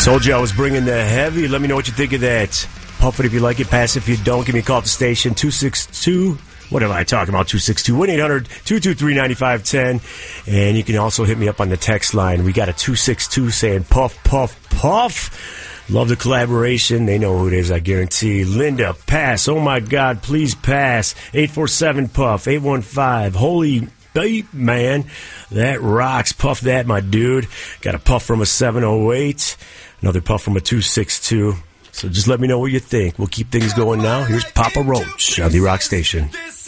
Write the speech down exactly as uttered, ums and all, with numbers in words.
Told you I was bringing the heavy. Let me know what you think of that. Puff it if you like it. Pass it if you don't. Give me a call at the station. two six two What am I talking about? two six two one eight hundred two two three nine five one zero. And you can also hit me up on the text line. We got a two six two saying puff, puff, puff. Love the collaboration. They know who it is, I guarantee. Linda, pass. Oh, my God, please pass. eight four seven puff eight one five Holy beep, man. That rocks. Puff that, my dude. Got a puff from a seven oh eight Another puff from a two six two So just let me know what you think. We'll keep things going now. Here's Papa Roach on the Rock Station.